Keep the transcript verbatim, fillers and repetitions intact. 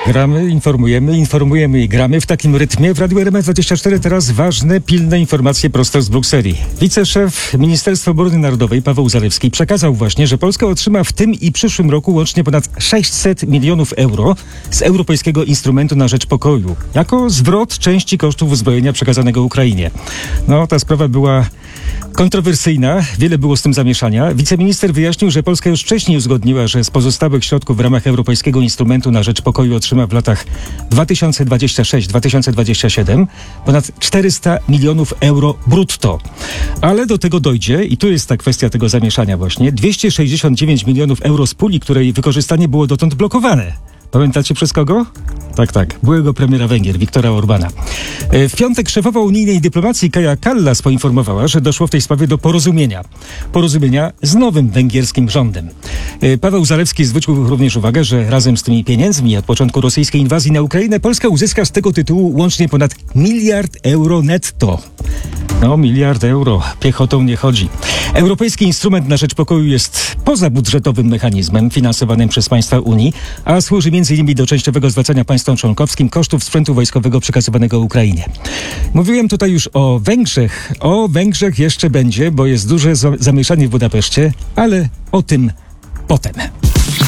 Gramy, informujemy, informujemy i gramy w takim rytmie. W Radiu R M F dwadzieścia cztery teraz ważne, pilne informacje prosto z Brukseli. Wiceszef Ministerstwa Obrony Narodowej Paweł Zalewski przekazał właśnie, że Polska otrzyma w tym i przyszłym roku łącznie ponad sześćset milionów euro z Europejskiego Instrumentu na Rzecz Pokoju, jako zwrot części kosztów uzbrojenia przekazanego Ukrainie. No, ta sprawa była kontrowersyjna, wiele było z tym zamieszania. Wiceminister wyjaśnił, że Polska już wcześniej uzgodniła, że z pozostałych środków w ramach Europejskiego Instrumentu na Rzecz Pokoju otrzyma w latach dwa tysiące dwudziestym szóstym do dwa tysiące dwudziestego siódmego ponad czterysta milionów euro brutto. Ale do tego dojdzie, i tu jest ta kwestia tego zamieszania właśnie, dwieście sześćdziesiąt dziewięć milionów euro z puli, której wykorzystanie było dotąd blokowane. Pamiętacie przez kogo? Tak, tak. Byłego premiera Węgier, Viktora Orbana. W piątek szefowa unijnej dyplomacji Kaja Kallas poinformowała, że doszło w tej sprawie do porozumienia. Porozumienia z nowym węgierskim rządem. Paweł Zalewski zwrócił również uwagę, że razem z tymi pieniędzmi od początku rosyjskiej inwazji na Ukrainę Polska uzyska z tego tytułu łącznie ponad miliard euro netto. No, miliard euro. Piechotą nie chodzi. Europejski Instrument na Rzecz Pokoju jest pozabudżetowym mechanizmem finansowanym przez państwa Unii, a służy między innymi do częściowego zwracania państwom członkowskim kosztów sprzętu wojskowego przekazywanego Ukrainie. Mówiłem tutaj już o Węgrzech. O Węgrzech jeszcze będzie, bo jest duże zamieszanie w Budapeszcie, ale o tym potem.